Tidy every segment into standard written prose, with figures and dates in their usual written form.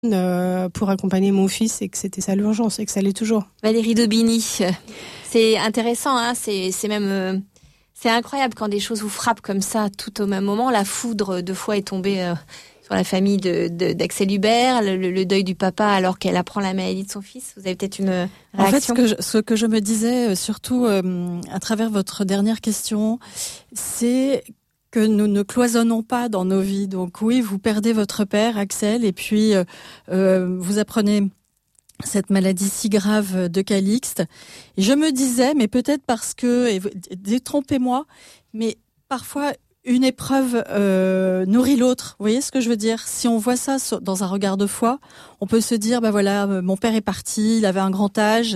pour accompagner mon fils et que c'était ça l'urgence et que ça l'est toujours. Valérie Daubigny, c'est intéressant, hein, c'est même c'est incroyable quand des choses vous frappent comme ça tout au même moment. La foudre de foi est tombée sur la famille d'Axel Hubert, le deuil du papa alors qu'elle apprend la maladie de son fils. Vous avez peut-être une réaction? En fait, ce que je me disais surtout à travers votre dernière question, c'est que nous ne cloisonnons pas dans nos vies. Donc oui, vous perdez votre père, Axel, et puis vous apprenez cette maladie si grave de Calixte. Et je me disais, mais peut-être parce que, et détrompez-moi, mais parfois une épreuve nourrit l'autre. Vous voyez ce que je veux dire? Si on voit ça dans un regard de foi, on peut se dire, voilà, mon père est parti, il avait un grand âge.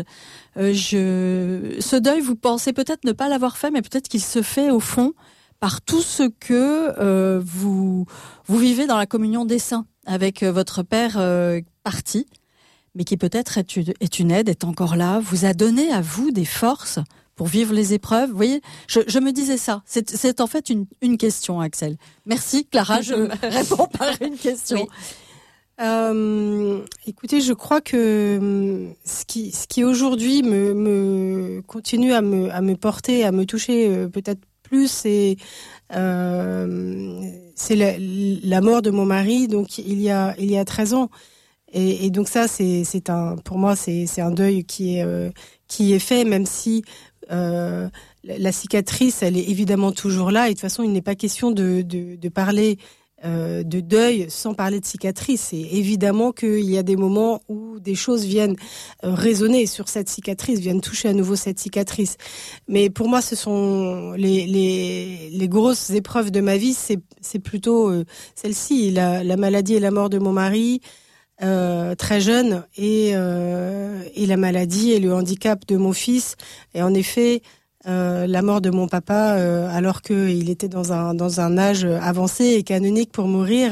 Ce deuil, vous pensez peut-être ne pas l'avoir fait, mais peut-être qu'il se fait au fond par tout ce que vous vivez dans la communion des saints avec votre père parti, mais qui peut-être est une aide, est encore là, vous a donné à vous des forces pour vivre les épreuves. Vous voyez, je me disais ça. C'est en fait une question, Axel. Merci, Clara, je réponds par une question. Oui. Écoutez, je crois que ce qui aujourd'hui me continue à me porter, à me toucher peut-être plus, c'est la mort de mon mari, donc il y a 13 ans. Et donc ça, pour moi, c'est un deuil qui est fait, même si la cicatrice, elle est évidemment toujours là. Et de toute façon, il n'est pas question de parler de deuil sans parler de cicatrice. Et évidemment qu'il y a des moments où des choses viennent résonner sur cette cicatrice, viennent toucher à nouveau cette cicatrice. Mais pour moi, ce sont les grosses épreuves de ma vie, c'est plutôt celle-ci, la maladie et la mort de mon mari, très jeune, et la maladie et le handicap de mon fils. Et en effet, la mort de mon papa, alors qu'il était dans un âge avancé et canonique pour mourir,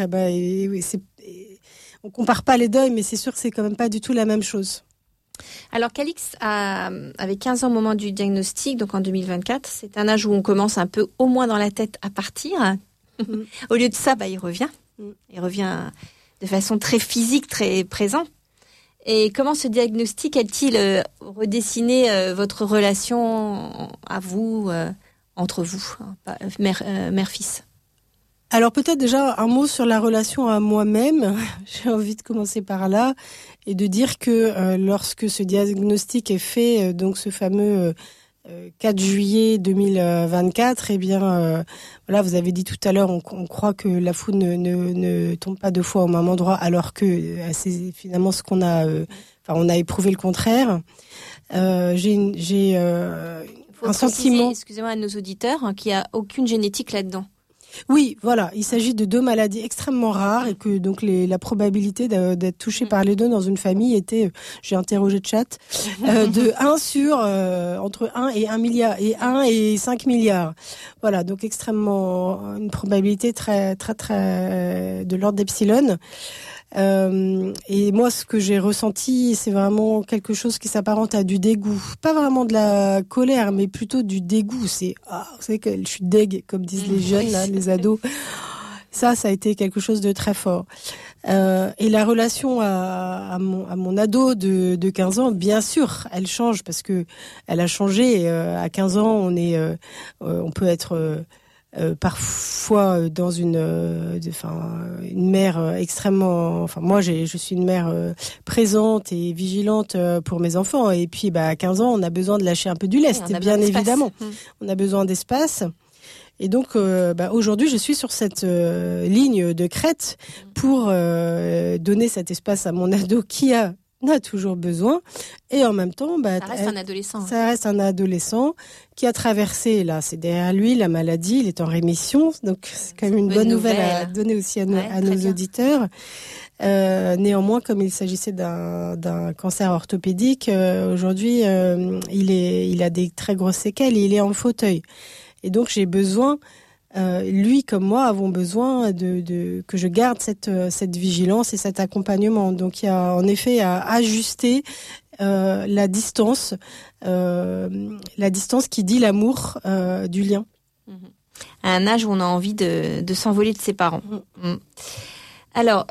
on compare pas les deuils, mais c'est sûr que c'est quand même pas du tout la même chose. Alors Calixte avait 15 ans au moment du diagnostic, donc en 2024. C'est un âge où on commence un peu, au moins dans la tête, à partir. Au lieu de ça, il revient. Il revient de façon très physique, très présent. Et comment ce diagnostic a-t-il redessiné votre relation à vous, entre vous, mère-fils? Alors peut-être déjà un mot sur la relation à moi-même. J'ai envie de commencer par là et de dire que lorsque ce diagnostic est fait, donc ce fameux 4 juillet 2024, voilà, vous avez dit tout à l'heure, on croit que la foudre ne tombe pas deux fois au même endroit, alors que c'est finalement ce qu'on a, on a éprouvé le contraire. J'ai un sentiment. Excusez-moi à nos auditeurs, qu'il n'y a aucune génétique là-dedans. Oui, voilà, il s'agit de 2 maladies extrêmement rares et que donc la probabilité d'être touché par les deux dans une famille était, j'ai interrogé le chat, de 1 sur entre 1 et 1 milliard et 1 et 5 milliards. Voilà, donc extrêmement une probabilité très très très de l'ordre d'epsilon. Et moi, ce que j'ai ressenti, c'est vraiment quelque chose qui s'apparente à du dégoût. Pas vraiment de la colère, mais plutôt du dégoût. C'est, vous savez que je suis deg, comme disent les jeunes, là, les ados. Ça a été quelque chose de très fort. Et la relation à mon ado de 15 ans, bien sûr, elle change parce que elle a changé. À 15 ans, on peut être parfois dans une mère extrêmement. Moi, je suis une mère présente et vigilante pour mes enfants. Et puis, à 15 ans, on a besoin de lâcher un peu du lest, bien évidemment. On a besoin d'espace. Et donc, aujourd'hui, je suis sur cette ligne de crête pour donner cet espace à mon ado qui en a toujours besoin. Et en même temps, ça reste un adolescent. Ça reste un adolescent qui a traversé, là, c'est derrière lui, la maladie. Il est en rémission. Donc, c'est quand même une bonne nouvelle à donner aussi à nos auditeurs. Néanmoins, comme il s'agissait d'un cancer orthopédique, aujourd'hui, il a des très grosses séquelles et il est en fauteuil. Et donc, j'ai besoin, lui comme moi, avons besoin que je garde cette vigilance et cet accompagnement. Donc, il y a en effet à ajuster la distance qui dit l'amour du lien. À un âge où on a envie de s'envoler de ses parents. Alors,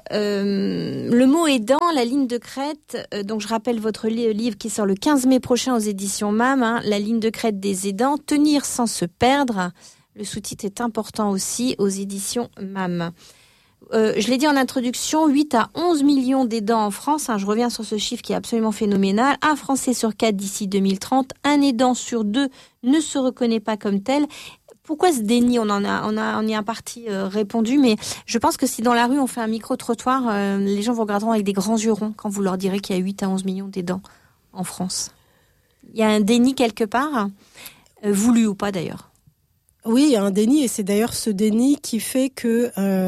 le mot aidant, la ligne de crête, donc je rappelle votre livre qui sort le 15 mai prochain aux éditions MAM, la ligne de crête des aidants, tenir sans se perdre. Le sous-titre est important aussi aux éditions MAM. Je l'ai dit en introduction, 8 à 11 millions d'aidants en France. Je reviens sur ce chiffre qui est absolument phénoménal. Un Français sur 4 d'ici 2030. Un aidant sur 2 ne se reconnaît pas comme tel. Pourquoi ce déni ? On y a en partie répondu, mais je pense que si dans la rue on fait un micro-trottoir, les gens vous regarderont avec des grands yeux ronds quand vous leur direz qu'il y a 8 à 11 millions d'aidants en France. Il y a un déni quelque part, voulu ou pas d'ailleurs. Oui, il y a un déni, et c'est d'ailleurs ce déni qui fait que,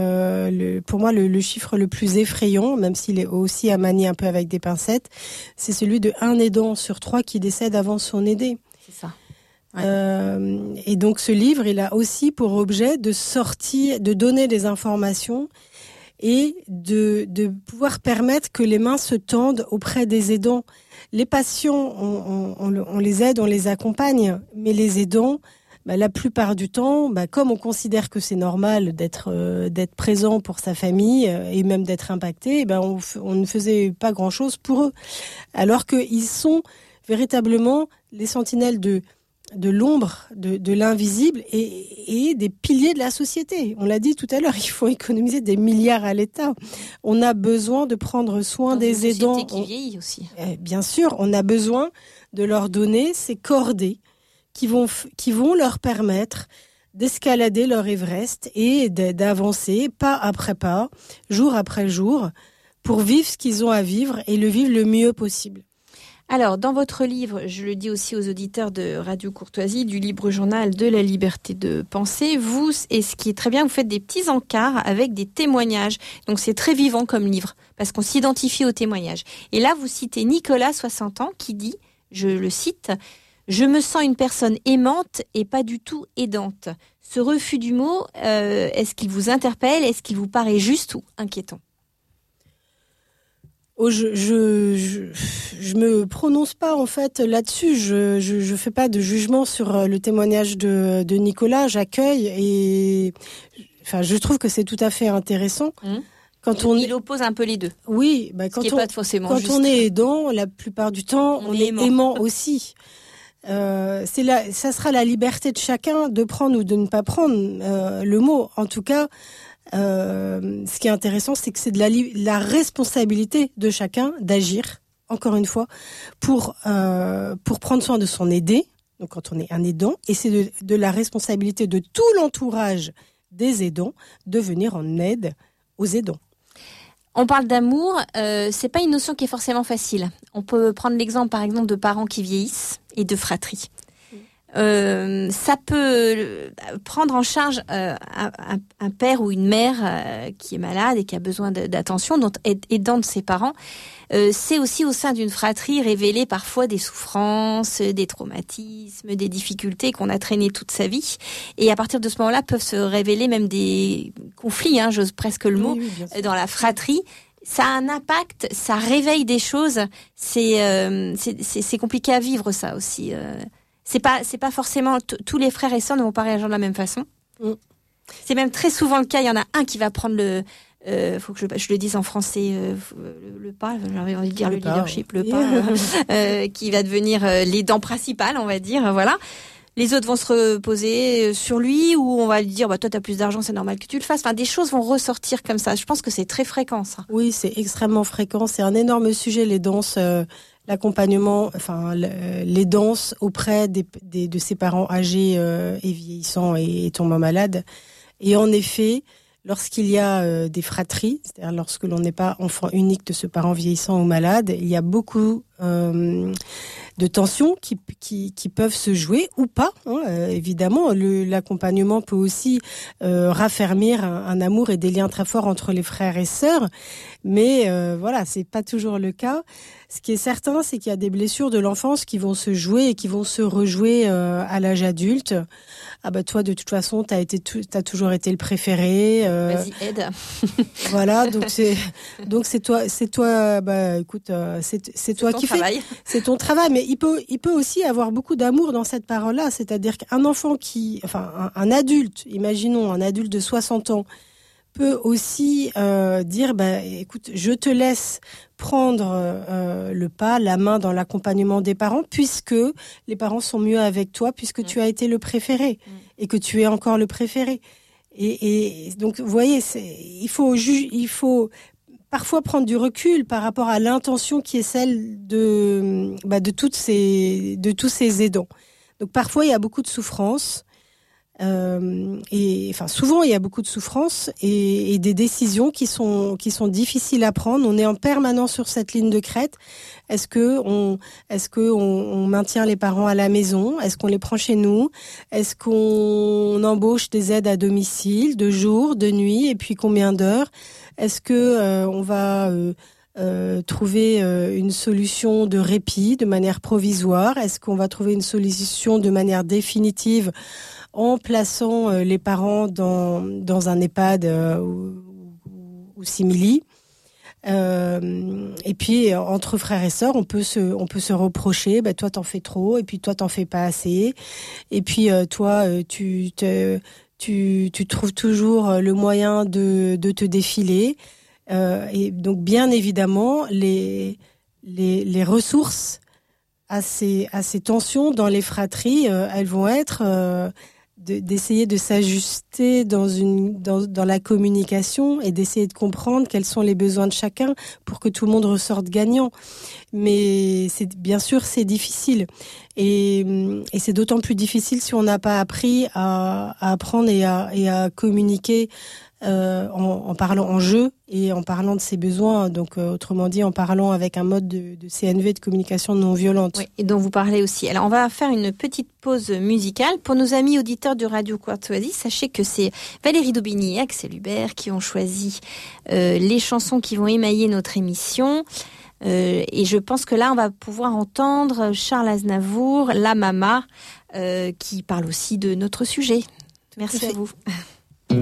pour moi, le chiffre le plus effrayant, même s'il est aussi à manier un peu avec des pincettes, c'est celui de 1 aidant sur 3 qui décède avant son aidé. C'est ça. Ouais. Et donc ce livre, il a aussi pour objet de donner des informations et de pouvoir permettre que les mains se tendent auprès des aidants. Les patients, on les aide, on les accompagne, mais les aidants, la plupart du temps, comme on considère que c'est normal d'être présent pour sa famille et même d'être impacté, on ne faisait pas grand-chose pour eux. Alors qu'ils sont véritablement les sentinelles de l'ombre, de l'invisible et des piliers de la société. On l'a dit tout à l'heure, il faut économiser des milliards à l'État. On a besoin de prendre soin des aidants. Une société qui vieillit aussi. Bien sûr, on a besoin de leur donner ces cordées qui vont leur permettre d'escalader leur Everest et d'avancer pas après pas, jour après jour, pour vivre ce qu'ils ont à vivre et le vivre le mieux possible. Alors, dans votre livre, je le dis aussi aux auditeurs de Radio Courtoisie, du Libre Journal de la liberté de penser, vous, et ce qui est très bien, vous faites des petits encarts avec des témoignages. Donc, c'est très vivant comme livre, parce qu'on s'identifie aux témoignages. Et là, vous citez Nicolas, 60 ans, qui dit, je le cite, « Je me sens une personne aimante et pas du tout aidante. » Ce refus du mot, est-ce qu'il vous interpelle ? Est-ce qu'il vous paraît juste ou inquiétant ? Je me prononce pas en fait là-dessus. Je fais pas de jugement sur le témoignage de Nicolas. J'accueille et je trouve que c'est tout à fait intéressant. Il oppose un peu les deux. Oui, quand on est aidant, la plupart du temps, on est aimant aussi. Ça sera la liberté de chacun de prendre ou de ne pas prendre le mot. En tout cas. Ce qui est intéressant, c'est que c'est de la responsabilité de chacun d'agir, encore une fois, pour prendre soin de son aidé, donc quand on est un aidant, et c'est de la responsabilité de tout l'entourage des aidants de venir en aide aux aidants. On parle d'amour, c'est pas une notion qui est forcément facile. On peut prendre l'exemple, par exemple, de parents qui vieillissent et de fratrie. Ça peut prendre en charge un père ou une mère qui est malade et qui a besoin d'attention, aidant de ses parents. C'est aussi au sein d'une fratrie révéler parfois des souffrances, des traumatismes, des difficultés qu'on a traînées toute sa vie. Et à partir de ce moment-là, peuvent se révéler même des conflits, j'ose presque le mot, dans la fratrie. Ça a un impact, ça réveille des choses. C'est compliqué à vivre, ça aussi. C'est pas forcément tous les frères et sœurs ne vont pas réagir de la même façon. C'est même très souvent le cas. Il y en a un qui va prendre faut que je le dise en français, le pas. J'avais envie de dire le leadership, le pas, qui va devenir l'aidant principal, on va dire. Voilà. Les autres vont se reposer sur lui, ou on va lui dire, toi, t'as plus d'argent, c'est normal que tu le fasses. Enfin, des choses vont ressortir comme ça. Je pense que c'est très fréquent, ça. Oui, c'est extrêmement fréquent. C'est un énorme sujet, les danses. L'accompagnement, les danses auprès de ses parents âgés et vieillissants et tombant malades. Et en effet, lorsqu'il y a des fratries, c'est-à-dire lorsque l'on n'est pas enfant unique de ce parent vieillissant ou malade, il y a beaucoup de tensions qui peuvent se jouer ou pas. Évidemment, l'accompagnement peut aussi raffermir un amour et des liens très forts entre les frères et sœurs. Mais c'est pas toujours le cas. Ce qui est certain, c'est qu'il y a des blessures de l'enfance qui vont se jouer et qui vont se rejouer à l'âge adulte. Toi, de toute façon, t'as toujours été le préféré. Vas-y, aide. Voilà, donc c'est toi. Écoute, c'est toi qui fais. C'est ton travail, mais il peut aussi avoir beaucoup d'amour dans cette parole-là. C'est-à-dire qu'un enfant un adulte, imaginons un adulte de 60 ans, peut aussi dire, écoute, je te laisse prendre le pas, la main dans l'accompagnement des parents, puisque les parents sont mieux avec toi, puisque tu as été le préféré et que tu es encore le préféré. Et donc, vous voyez, il faut parfois prendre du recul par rapport à l'intention qui est celle de tous ces aidants. Donc parfois il y a beaucoup de souffrance, souvent il y a beaucoup de souffrance et des décisions qui sont difficiles à prendre. On est en permanence sur cette ligne de crête. Est-ce que on maintient les parents à la maison? Est-ce qu'on les prend chez nous? Est-ce qu'on embauche des aides à domicile, de jour, de nuit, et puis combien d'heures? Est-ce que on va trouver une solution de répit de manière provisoire? Est-ce qu'on va trouver une solution de manière définitive en plaçant les parents dans un EHPAD ou simili? Et puis entre frères et sœurs, on peut se reprocher, toi t'en fais trop, et puis toi t'en fais pas assez, et puis toi tu trouves toujours le moyen de te défiler. Et donc bien évidemment les ressources à ces tensions dans les fratries, elles vont être d'essayer de s'ajuster dans la communication et d'essayer de comprendre quels sont les besoins de chacun pour que tout le monde ressorte gagnant. Mais bien sûr c'est difficile et c'est d'autant plus difficile si on n'a pas appris à apprendre et à communiquer en parlant en jeu et en parlant de ses besoins, donc autrement dit en parlant avec un mode de CNV, de communication non violente. Oui, et dont vous parlez aussi. Alors on va faire une petite pause musicale. Pour nos amis auditeurs de Radio Courtoisie, sachez que c'est Valérie Daubigny et Axel Hubert qui ont choisi les chansons qui vont émailler notre émission. Et je pense que là on va pouvoir entendre Charles Aznavour, La Mama, qui parle aussi de notre sujet. Merci à vous.